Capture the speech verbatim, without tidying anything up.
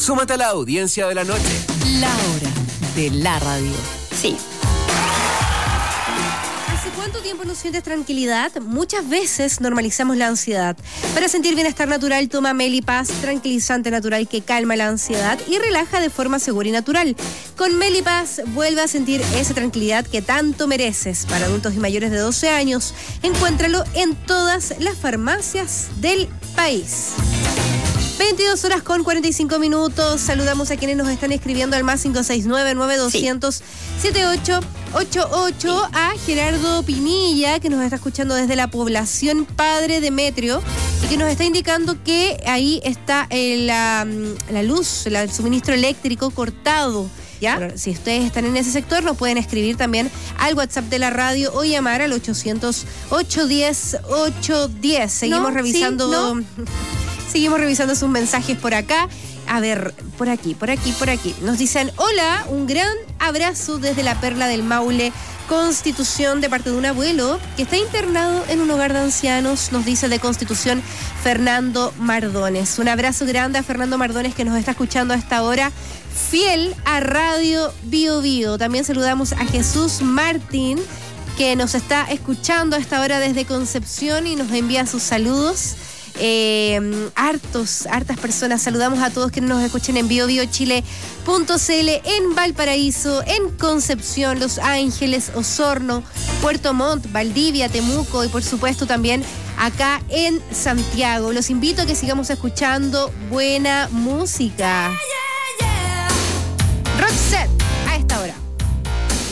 Súmate a la audiencia de la noche. La hora de la radio. Sí. ¿Hace cuánto tiempo no sientes tranquilidad? Muchas veces normalizamos la ansiedad. Para sentir bienestar natural, toma Melipaz, tranquilizante natural que calma la ansiedad y relaja de forma segura y natural. Con Melipaz vuelve a sentir esa tranquilidad que tanto mereces. Para adultos y mayores de doce años, encuéntralo en todas las farmacias del país. veintidós horas con cuarenta y cinco minutos. Saludamos a quienes nos están escribiendo al más cinco seis nueve, nueve dos cero cero, siete ocho ocho ocho. A Gerardo Pinilla, que nos está escuchando desde la población Padre Demetrio y que nos está indicando que ahí está el, la, la luz, la, el suministro eléctrico cortado. ¿Ya? Bueno, si ustedes están en ese sector, nos pueden escribir también al WhatsApp de la radio o llamar al ochocientos, ochocientos diez, ochocientos diez. Seguimos no, revisando... Sí, no. Seguimos revisando sus mensajes por acá. A ver, por aquí, por aquí, por aquí. Nos dicen, hola, un gran abrazo desde la Perla del Maule, Constitución, de parte de un abuelo que está internado en un hogar de ancianos, nos dice de Constitución Fernando Mardones. Un abrazo grande a Fernando Mardones, que nos está escuchando a esta hora, fiel a Radio Bio Bio. También saludamos a Jesús Martín, que nos está escuchando a esta hora desde Concepción y nos envía sus saludos. Eh, hartos, hartas personas. Saludamos a todos quienes nos escuchen en bio bio chile punto c l, en Valparaíso, en Concepción, Los Ángeles, Osorno, Puerto Montt, Valdivia, Temuco y por supuesto también acá en Santiago. Los invito a que sigamos escuchando buena música.